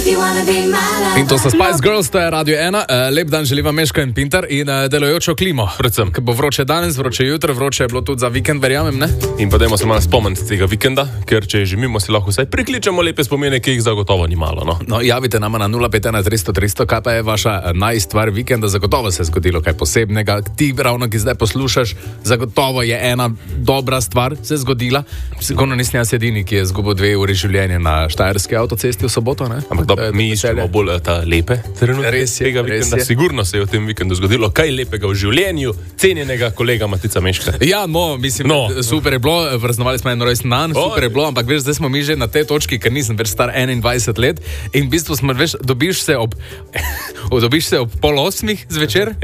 In to so Spice Girls, to je Radio 1. Lep dan želim vam Meško in Pintar in delujočo klimo. Predvsem, ker bo vroče danes, vroče jutro, vroče je bilo tudi za vikend, verjamem, ne? In pa dajmo se malo spomniti tega vikenda, ker če že mimo si lahko vsaj prikličemo lepe spomine, ki jih zagotovo ni malo, no. No, javite nama na 051 300 300, kaj pa je vaša najstvar vikenda, zagotovo se je zgodilo kaj posebnega. Ti ravno, ki zdaj poslušaš, zagotovo je ena dobra stvar se zgodila. Sigurno nisem jaz edini, ki je izgubil 2 uri življenja na štajerski avtocesti v soboto, ne? Ampak dobro, mi iščemo bolj ta lepe trenutke tega vikenda. Sigurno se je v tem vikendu zgodilo kaj lepega v življenju cenjenega kolega Matica Meška. Ja, no, mislim, super je bilo, praznovali smo en rojsten dan, super je bilo, ampak veš, zdaj smo mi že na tej točki, ker nisem več star 21 let in v bistvu smo, veš, dobiš se ob 7:30 zvečer,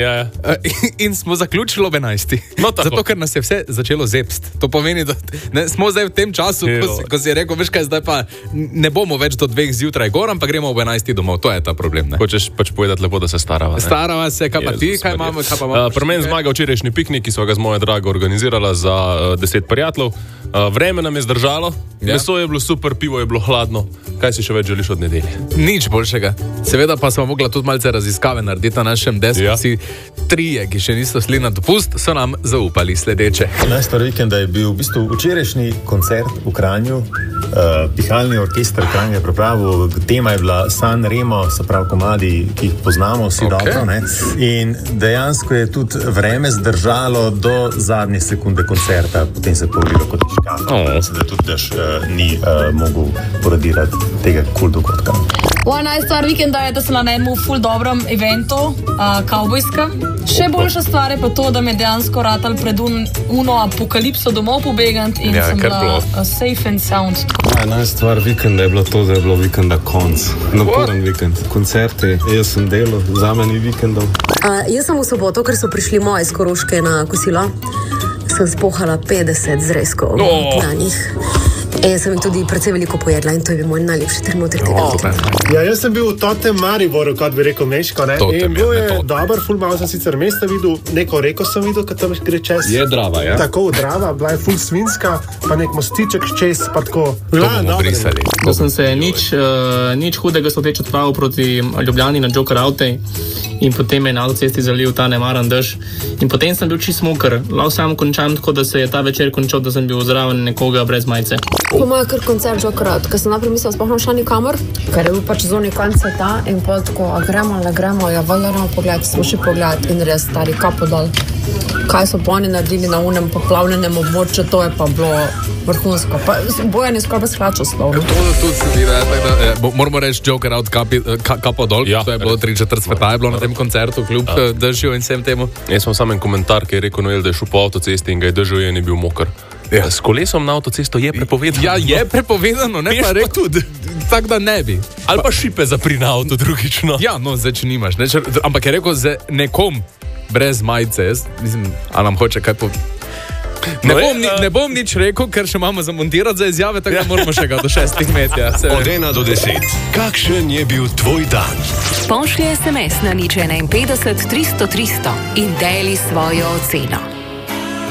in smo zaključili ob 11. No, zato, ker nas je vse začelo zepst. To pomeni, da smo zdaj v tem času, ko si rekel, veš kaj, zdaj pa ne bomo več do 2 zjutraj gor, ampak gremo ob 11 domov. To je ta problem, ne? Hočeš pač povedati lepo, da se starava, ne? Starava se, kaj pa ti, kaj imamo, kaj pa imamo? Pri meni zmaga včerajšnji piknik, ki so ga z mojo drago organizirala za 10 prijateljev. Vreme nam je zdržalo, meso je bilo super, pivo je bilo hladno. Kaj si še več želiš od nedelje? Nič boljšega. Seveda pa smo mogla tudi malce raziskave narediti na našem desku. Vsi trije, ki še niso šli na dopust, so nam zaupali sledeče. Najstvar vikenda je bil v bistvu včerajšnji koncert v Kranju. Pihalni orkester Kranj je pripravil, tema je bila San Remo, se pravi komadi, ki jih poznamo vsi dobro, ne? In dejansko je tudi vreme zdržalo do zadnje sekunde koncerta, potem se je povedalo kot škafa. Mislim, da tudi dež ni mogel poradirati tega kul dogodka. Moja najstvar vikenda je, da sem na enemu ful dobrom eventu, kavbojskem. Še boljša stvar je pa to, da me dejansko ratal pred uno apokalipso domov pobegant in sem bila safe and sound. Moja najstvar vikenda je bilo to, da je bilo vikenda konc. Naporen vikend. Koncerti, jaz sem delal, za meni vikendov. Jaz sem v soboto, ker so prišli moji iz Koroške na kosilo, sem spohala 50 zrezkov na njih. Jaz sem jih tudi precej veliko pojedla in to je bil moj najlepši trenutek tega vikenda. Ja, jaz sem bil v Totem Mariboru, kot bi rekel Meško, ne? In bil je dober, ful malo sem sicer mesta videl, neko reko sem videl, kad tam gre čez. Je Drava, ja? Tako, Drava, bila je ful svinska, pa nek mostiček čez, pa tako. To bomo brisali. Ko sem se nič hudega soteč odpravil proti Ljubljani na Joker Aute in potem je na avtocesti zalil ta nemaren dež. In potem sem bil čist moker. Lahko sam končam tako, da se je ta večer končal, da sem bil zraven nekoga brez majice. Po mojem kar koncert Joker Aute, ker sem najprej mislila, sploh ne šla nikamor, ker je bil pač zunaj konec sveta in pa tako, a gremo, ja, valjda pogled, smo še pogled in res stari kapo dol. Kaj so pa oni naredili na unem poplavljenem območju, to je pa bilo vrhunsko. Bojan je skoraj shlačal slovno. To tudi se zdi, da moramo reči Joker Aute kapo dol, to je bilo 3/4 sveta, je bilo na tem koncertu, kljub dežju in vsem temu. Jaz sem samo en komentar, ki je rekel Noel, da je šel po avtocesti in ga je dežil in je bil moker. S kolesom na avtocesto je prepovedano. Ja, je prepovedano, ne pa rekel tudi. Tak da ne bi. Ali pa šipe zapri na avto drugično. Ja, no, zdaj če nimaš. Ampak je rekel za nekom brez majice. Mislim, ali nam hoče kaj Ne bom nič rekel, ker še imamo zamontirati za izjave, tako da moramo še ga do 6 metja. Od 1 do 10. Kakšen je bil tvoj dan? Pošlji SMS na 051 300 300 in deli svojo oceno.